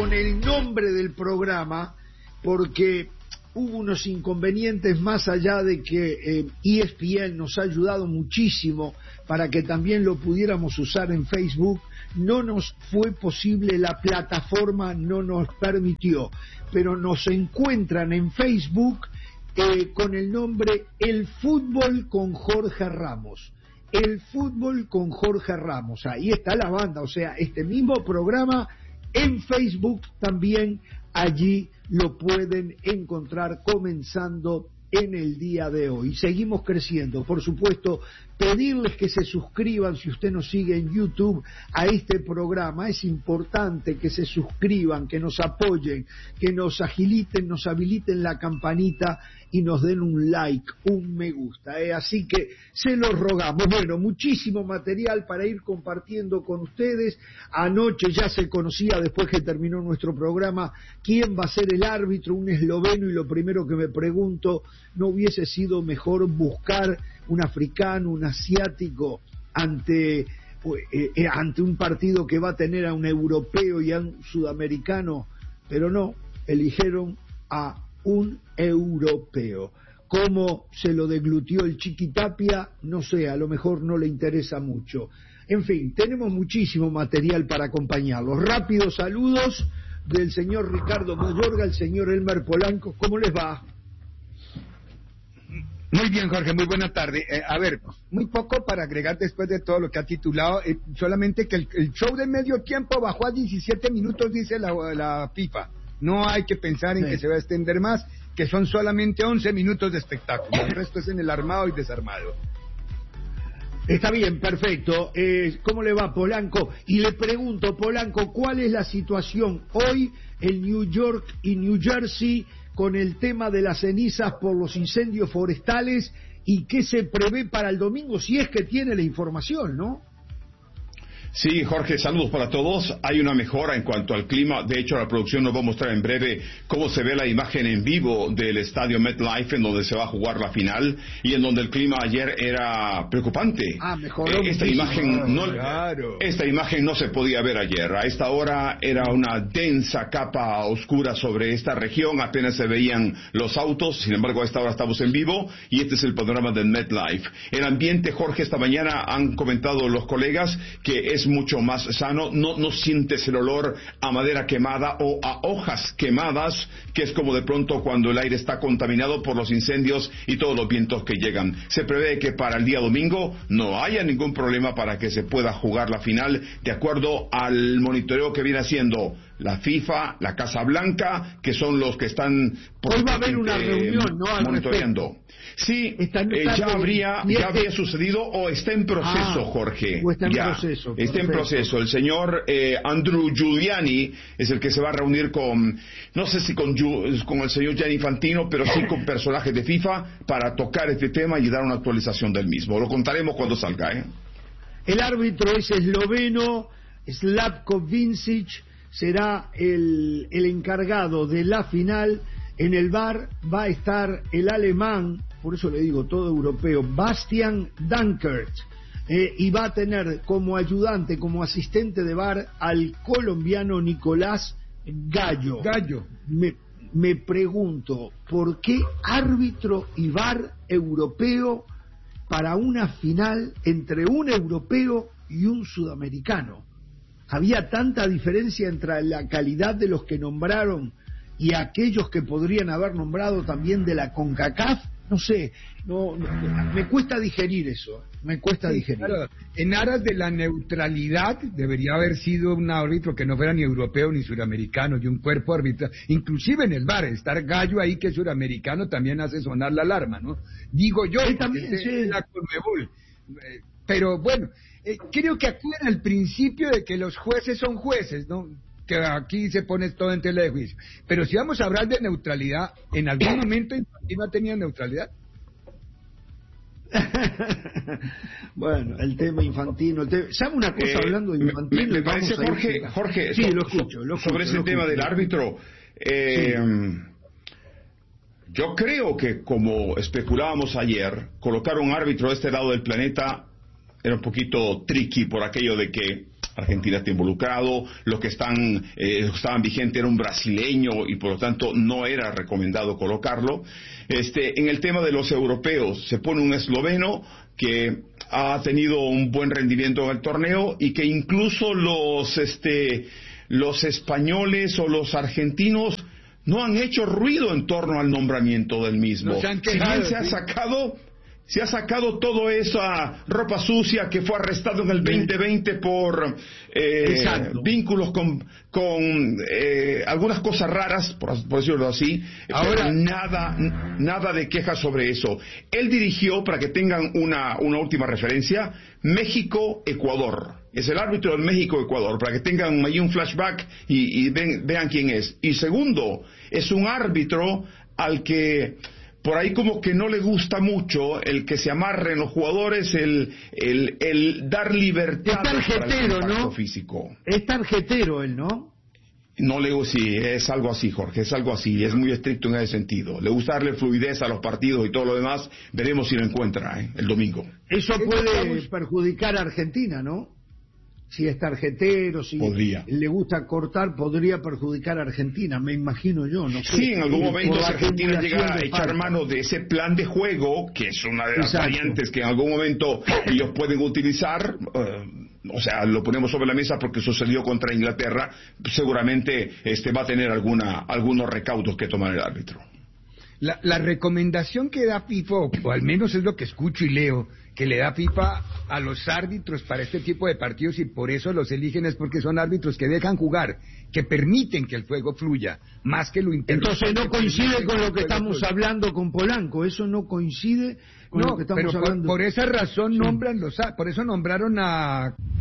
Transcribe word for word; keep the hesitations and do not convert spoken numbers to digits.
con el nombre del programa, porque hubo unos inconvenientes más allá de que eh, E S P N nos ha ayudado muchísimo para que también lo pudiéramos usar en Facebook. No nos fue posible, la plataforma no nos permitió, pero nos encuentran en Facebook eh, con el nombre El Fútbol con Jorge Ramos. El Fútbol con Jorge Ramos, ahí está la banda, o sea, este mismo programa en Facebook también, allí lo pueden encontrar comenzando en el día de hoy. Seguimos creciendo, por supuesto, pedirles que se suscriban, si usted nos sigue en YouTube, a este programa. Es importante que se suscriban, que nos apoyen, que nos agiliten, nos habiliten la campanita y nos den un like, un me gusta, ¿eh? Así que se los rogamos. Bueno, muchísimo material para ir compartiendo con ustedes. Anoche ya se conocía, después que terminó nuestro programa, quién va a ser el árbitro, un esloveno, y lo primero que me pregunto, ¿no hubiese sido mejor buscar un africano, un asiático, ante, eh, eh, ante un partido que va a tener a un europeo y a un sudamericano? Pero no, eligieron a un europeo. ¿Cómo se lo deglutió el Chiquitapia? No sé, a lo mejor no le interesa mucho. En fin, tenemos muchísimo material para acompañarlos. Rápidos saludos del señor Ricardo Mayorga, el señor Elmer Polanco. ¿Cómo les va? Muy bien, Jorge, muy buena tarde. Eh, a ver, muy poco para agregar después de todo lo que ha titulado, eh, solamente que el, el show de medio tiempo bajó a diecisiete minutos, dice la, la FIFA. No hay que pensar en sí. que se va a extender más, que son solamente once minutos de espectáculo. El resto es en el armado y desarmado. Está bien, perfecto. Eh, ¿Cómo le va, Polanco? Y le pregunto, Polanco, ¿cuál es la situación hoy en New York y New Jersey con el tema de las cenizas por los incendios forestales y qué se prevé para el domingo, si es que tiene la información, ¿no? Sí, Jorge, saludos para todos. Hay una mejora en cuanto al clima. De hecho, la producción nos va a mostrar en breve cómo se ve la imagen en vivo del estadio MetLife, en donde se va a jugar la final y en donde el clima ayer era preocupante. Ah, mejoró eh, esta muchísimo. imagen no, claro. Esta imagen no se podía ver ayer. A esta hora era una densa capa oscura sobre esta región. Apenas se veían los autos. Sin embargo, a esta hora estamos en vivo y este es el panorama del MetLife. El ambiente, Jorge, esta mañana han comentado los colegas que es mucho más sano, no, no sientes el olor a madera quemada o a hojas quemadas, que es como de pronto cuando el aire está contaminado por los incendios y todos los vientos que llegan. Se prevé que para el día domingo no haya ningún problema para que se pueda jugar la final, de acuerdo al monitoreo que viene haciendo la FIFA, la Casa Blanca, que son los que están hoy va a haber una eh, reunión, ¿no? Al monitoreando. Respecto. Sí, eh, ya habría, ya había sucedido o está en proceso, ah, Jorge. O está en ya, proceso. Está en proceso. El señor eh, Andrew Giuliani es el que se va a reunir con, no sé si con, con el señor Gianni Infantino, pero sí con personajes de FIFA para tocar este tema y dar una actualización del mismo. Lo contaremos cuando salga, ¿eh? El árbitro es esloveno, Slavko Vincic, será el, el encargado de la final. En el V A R va a estar el alemán, por eso le digo todo europeo, Bastian Dankert, eh, y va a tener como ayudante, como asistente de V A R al colombiano Nicolás Gallo. Gallo. Me, me pregunto, ¿por qué árbitro y V A R europeo para una final entre un europeo y un sudamericano? Había tanta diferencia entre la calidad de los que nombraron y aquellos que podrían haber nombrado también de la CONCACAF. No sé, no, no me cuesta digerir eso, me cuesta sí, digerir. Claro. En aras de la neutralidad debería haber sido un árbitro que no fuera ni europeo ni suramericano y un cuerpo arbitral, inclusive en el V A R, estar Gallo ahí que es suramericano también hace sonar la alarma, ¿no? Digo yo, sí, también, es sí. la Conmebol. Eh, pero bueno, eh, creo que acuden al principio de que los jueces son jueces, ¿no? Que aquí se pone todo en tela de juicio. Pero si vamos a hablar de neutralidad, ¿en algún momento Infantino ha tenido neutralidad? Bueno, el tema Infantino, el tema... ¿sabe una cosa eh, hablando de Infantino? Me, me parece, Jorge, Jorge, sí, so, lo escucho, lo escucho, sobre ese lo tema escucho. del árbitro, eh, sí. Yo creo que como especulábamos ayer, colocar un árbitro de este lado del planeta era un poquito tricky por aquello de que Argentina está involucrado, los que están eh, los que estaban vigentes era un brasileño y por lo tanto no era recomendado colocarlo. Este, en el tema de los europeos se pone un esloveno que ha tenido un buen rendimiento en el torneo y que incluso los este los españoles o los argentinos no han hecho ruido en torno al nombramiento del mismo. No se han si quejado, bien se ha sí. sacado Se ha sacado toda esa ropa sucia que fue arrestado en el veinte veinte por eh, vínculos con, con eh, algunas cosas raras, por, por decirlo así. Ahora nada, nada de quejas sobre eso. Él dirigió, para que tengan una, una última referencia, México-Ecuador. Es el árbitro del México-Ecuador, para que tengan ahí un flashback y, y ven, vean quién es. Y segundo, es un árbitro al que por ahí como que no le gusta mucho el que se amarren los jugadores, el, el, el dar libertad para el contacto ¿no? físico. Es tarjetero él, ¿no? No le gusta, sí, es algo así, Jorge, es algo así, es muy estricto en ese sentido. Le gusta darle fluidez a los partidos y todo lo demás. Veremos si lo encuentra ¿eh? el domingo. Eso puede perjudicar a Argentina, ¿no? Si es tarjetero, si podría. le gusta cortar, podría perjudicar a Argentina, me imagino yo, ¿no? Sí, en algún momento si Argentina llega a echar mano de ese plan de juego, que es una de las Exacto. variantes que en algún momento ellos pueden utilizar, uh, o sea, lo ponemos sobre la mesa porque sucedió contra Inglaterra, seguramente este va a tener alguna algunos recaudos que tomar el árbitro. La, la recomendación que da FIFA, o al menos es lo que escucho y leo, que le da FIFA a los árbitros para este tipo de partidos y por eso los eligen es porque son árbitros que dejan jugar, que permiten que el juego fluya, más que lo interrumpen. Entonces no coincide con lo que estamos fluya. hablando con Polanco, eso no coincide con no, lo que estamos pero hablando. Por, por esa razón nombran los, por eso nombraron a